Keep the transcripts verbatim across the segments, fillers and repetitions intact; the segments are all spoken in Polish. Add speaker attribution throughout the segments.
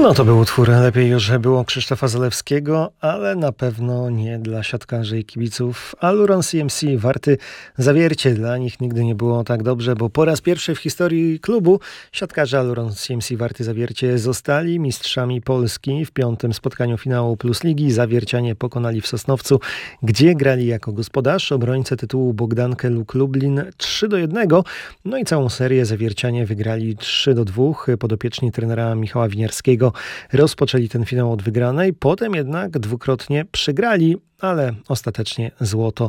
Speaker 1: No to był utwór Lepiej już było Krzysztofa Zalewskiego, ale na pewno nie dla siatkarzy i kibiców. Aluron C M C Warty Zawiercie. Dla nich nigdy nie było tak dobrze, bo po raz pierwszy w historii klubu siatkarze Aluron C M C Warty Zawiercie zostali mistrzami Polski. W piątym spotkaniu finału Plus Ligi zawiercianie pokonali w Sosnowcu, gdzie grali jako gospodarz. Obrońcę tytułu Bogdankę Luk Lublin trzy do jednego. No i całą serię zawiercianie wygrali trzy do dwóch. Podopieczni trenera Michała Winiarskiego rozpoczęli ten finał od wygranej, potem jednak dwukrotnie przegrali, ale ostatecznie złoto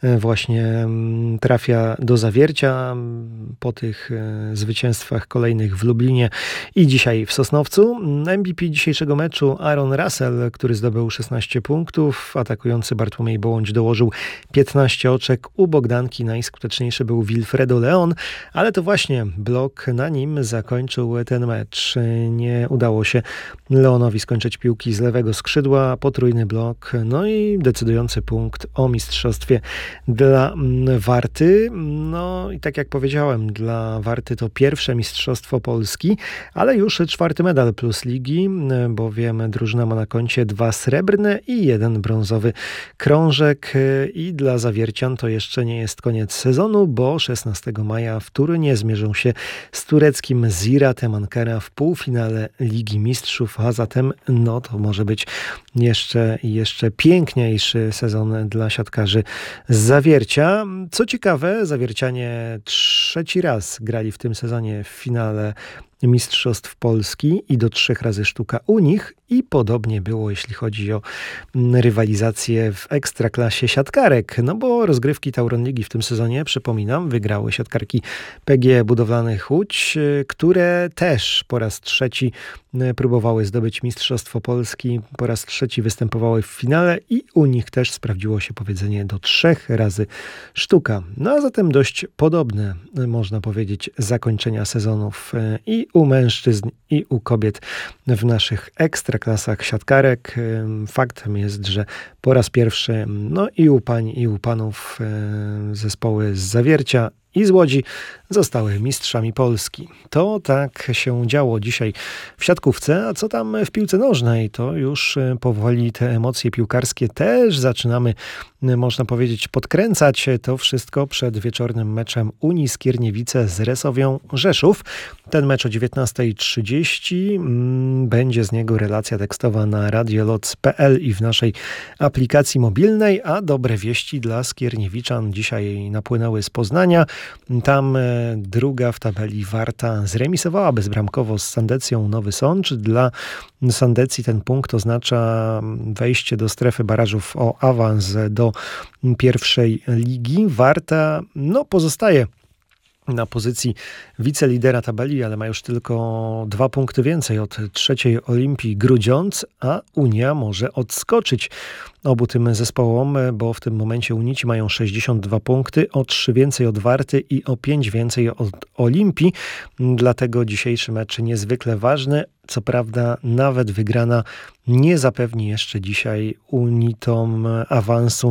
Speaker 1: właśnie trafia do Zawiercia po tych zwycięstwach kolejnych w Lublinie i dzisiaj w Sosnowcu. M V P dzisiejszego meczu Aaron Russell, który zdobył szesnaście punktów. Atakujący Bartłomiej Bołądź dołożył piętnaście oczek. U Bogdanki najskuteczniejszy był Wilfredo Leon, ale to właśnie blok na nim zakończył ten mecz. Nie udało się Leonowi skończyć piłki z lewego skrzydła, potrójny blok, no i decydujący punkt o mistrzostwie dla Warty. No i tak jak powiedziałem, dla Warty to pierwsze mistrzostwo Polski, ale już czwarty medal Plus Ligi, bowiem drużyna ma na koncie dwa srebrne i jeden brązowy krążek. I dla Zawiercian to jeszcze nie jest koniec sezonu, bo szesnastego maja w Turynie zmierzą się z tureckim Ziratem Ankara w półfinale Ligi Mistrzów, a zatem no to może być jeszcze, jeszcze piękniejszy sezon dla siatkarzy z Zawiercia. Co ciekawe, Zawiercianie trzeci raz grali w tym sezonie w finale Mistrzostw Polski i do trzech razy sztuka u nich i podobnie było, jeśli chodzi o rywalizację w ekstraklasie siatkarek. No bo rozgrywki Tauron Ligi w tym sezonie, przypominam, wygrały siatkarki P G E Budowlanych Łódź, które też po raz trzeci próbowały zdobyć Mistrzostwo Polski, po raz trzeci występowały w finale i u nich też sprawdziło się powiedzenie do trzech razy sztuka. No a zatem dość podobne, można powiedzieć, zakończenia sezonów i u mężczyzn, i u kobiet w naszych ekstraklasach siatkarek. Faktem jest, że po raz pierwszy no i u pań, i u panów zespoły z Zawiercia i z Łodzi zostały mistrzami Polski. To tak się działo dzisiaj w siatkówce, a co tam w piłce nożnej? To już powoli te emocje piłkarskie też zaczynamy, można powiedzieć, podkręcać. To wszystko przed wieczornym meczem Unii Skierniewice z Resowią Rzeszów. Ten mecz o dziewiętnasta trzydzieści. Będzie z niego relacja tekstowa na radioloc kropka p l i w naszej aplikacji mobilnej, a dobre wieści dla skierniewiczan dzisiaj napłynęły z Poznania. Tam druga w tabeli Warta zremisowała bezbramkowo z Sandecją Nowy Sącz. Dla Sandecji ten punkt oznacza wejście do strefy barażów o awans do pierwszej ligi. Warta no, pozostaje na pozycji wicelidera tabeli, ale ma już tylko dwa punkty więcej od trzeciej Olimpii Grudziądz, a Unia może odskoczyć obu tym zespołom, bo w tym momencie Unici mają sześćdziesiąt dwa punkty, o trzy więcej od Warty i o pięć więcej od Olimpii. Dlatego dzisiejszy mecz niezwykle ważny. Co prawda nawet wygrana nie zapewni jeszcze dzisiaj Unitom awansu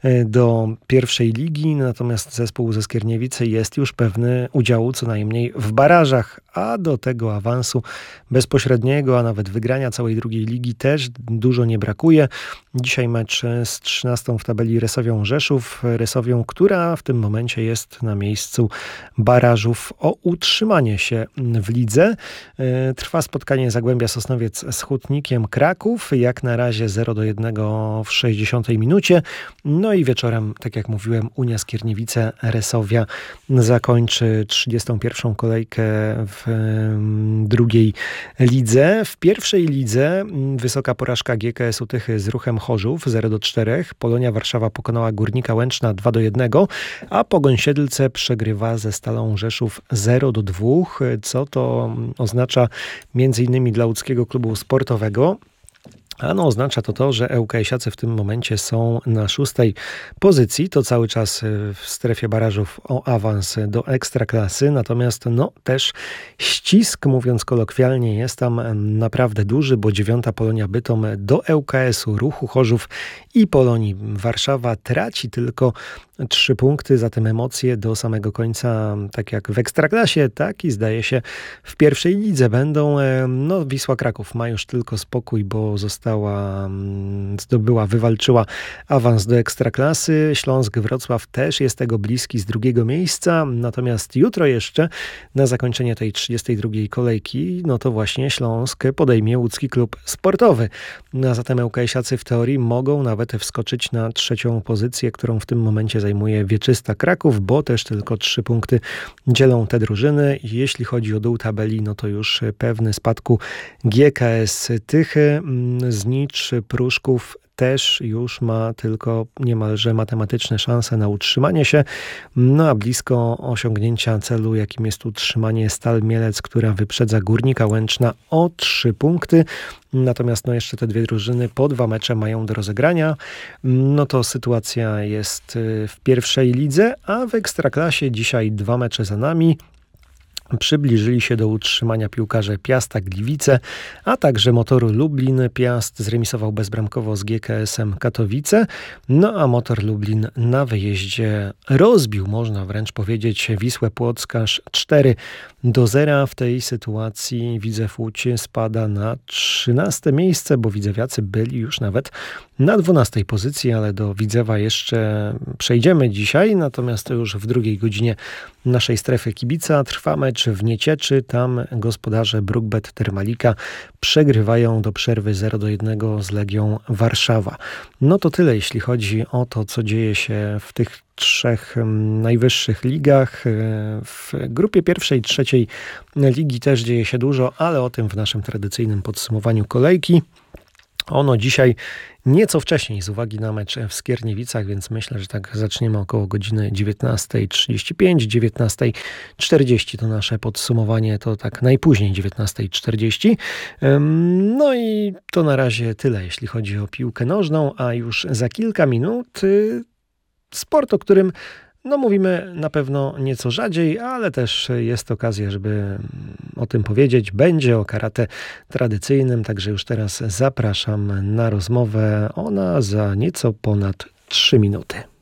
Speaker 1: do pierwszej ligi, natomiast zespół ze Skierniewicy jest już pewny udziału co najmniej w barażach, a do tego awansu bezpośredniego, a nawet wygrania całej drugiej ligi też dużo nie brakuje. Dzisiaj mecz z trzynastą w tabeli Resowią Rzeszów, Resowią, która w tym momencie jest na miejscu barażów o utrzymanie się w lidze. Trwa spotkanie Zagłębia Sosnowiec z Hutnikiem Kraków, jak na razie zero do jednego w sześćdziesiątej minucie. No i wieczorem, tak jak mówiłem, Unia Skierniewice Resowia zakończy trzydziestą pierwszą kolejkę w drugiej lidze. W pierwszej lidze wysoka porażka G K S-u Tychy z Ruchem Chorzów zero do czterech. Polonia Warszawa pokonała Górnika Łęczna dwa do jednego, a Pogoń Siedlce przegrywa ze Stalą Rzeszów zero do dwóch, co to oznacza między innymi dla łódzkiego klubu sportowego. Ano oznacza to to, że ŁKS-iacy w tym momencie są na szóstej pozycji. To cały czas w strefie barażów o awans do Ekstraklasy. Natomiast no też ścisk, mówiąc kolokwialnie, jest tam naprawdę duży, bo dziewiąta Polonia Bytom do ŁKS-u, Ruchu Chorzów i Polonii Warszawa traci tylko trzy punkty, zatem emocje do samego końca, tak jak w Ekstraklasie, tak i zdaje się w pierwszej lidze będą. No Wisła Kraków ma już tylko spokój, bo została, zdobyła, wywalczyła awans do Ekstraklasy. Śląsk Wrocław też jest tego bliski z drugiego miejsca, natomiast jutro jeszcze na zakończenie tej trzydziestej drugiej kolejki, no to właśnie Śląsk podejmie Łódzki Klub Sportowy. A zatem ŁKS-iacy w teorii mogą nawet wskoczyć na trzecią pozycję, którą w tym momencie zajmuje Wieczysta Kraków, bo też tylko trzy punkty dzielą te drużyny. Jeśli chodzi o dół tabeli, no to już pewny spadku G K S Tychy, Znicz, Pruszków też już ma tylko niemalże matematyczne szanse na utrzymanie się, no a blisko osiągnięcia celu, jakim jest utrzymanie Stal Mielec, która wyprzedza Górnika Łęczna o trzy punkty. Natomiast no jeszcze te dwie drużyny po dwa mecze mają do rozegrania. No to sytuacja jest w pierwszej lidze, a w Ekstraklasie dzisiaj dwa mecze za nami. Przybliżyli się do utrzymania piłkarze Piasta Gliwice, a także Motoru Lublin. Piast zremisował bezbramkowo z G K S-em Katowice, no a Motor Lublin na wyjeździe rozbił, można wręcz powiedzieć, Wisłę Płock aż cztery do zera. W tej sytuacji Widzew Łódź spada na trzynaste miejsce, bo widzewiacy byli już nawet na dwunastej pozycji, ale do Widzewa jeszcze przejdziemy dzisiaj, natomiast to już w drugiej godzinie naszej strefy kibica trwa mecz w Niecieczy. Tam gospodarze Brukbet Termalika przegrywają do przerwy zero do jednego z Legią Warszawa. No to tyle, jeśli chodzi o to, co dzieje się w tych trzech najwyższych ligach. W grupie pierwszej, trzeciej ligi też dzieje się dużo, ale o tym w naszym tradycyjnym podsumowaniu kolejki. Ono dzisiaj nieco wcześniej z uwagi na mecz w Skierniewicach, więc myślę, że tak zaczniemy około godziny dziewiętnasta trzydzieści pięć, dziewiętnasta czterdzieści to nasze podsumowanie, to tak najpóźniej dziewiętnasta czterdzieści. No i to na razie tyle, jeśli chodzi o piłkę nożną, a już za kilka minut sport, o którym no mówimy na pewno nieco rzadziej, ale też jest okazja, żeby o tym powiedzieć. Będzie o karate tradycyjnym, także już teraz zapraszam na rozmowę. Ona za nieco ponad trzy minuty.